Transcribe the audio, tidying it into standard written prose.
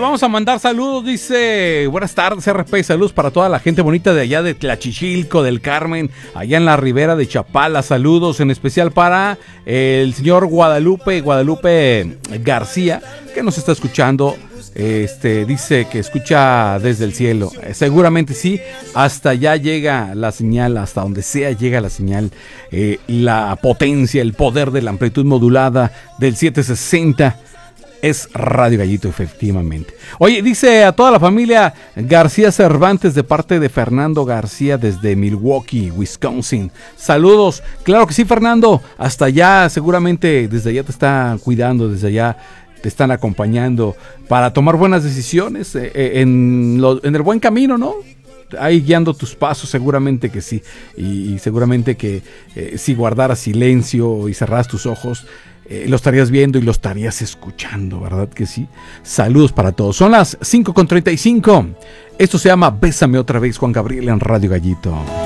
vamos a mandar saludos, dice, buenas tardes RP, saludos para toda la gente bonita de allá de Tlachichilco, del Carmen, allá en la ribera de Chapala, saludos en especial para el señor Guadalupe García, que nos está escuchando. Dice que escucha desde el cielo, seguramente sí, hasta allá llega la señal, hasta donde sea llega la señal, la potencia, el poder de la amplitud modulada del 760 es Radio Gallito, efectivamente. Oye, dice a toda la familia García Cervantes de parte de Fernando García desde Milwaukee, Wisconsin. Saludos, claro que sí, Fernando, hasta allá, seguramente desde allá te están cuidando, desde allá te están acompañando para tomar buenas decisiones en el buen camino, ¿no? Ahí guiando tus pasos, seguramente que sí. Y seguramente que si guardaras silencio y cerraras tus ojos, lo estarías viendo y lo estarías escuchando, ¿verdad que sí? Saludos para todos. Son las 5:35. Esto se llama Bésame otra vez, Juan Gabriel en Radio Gallito.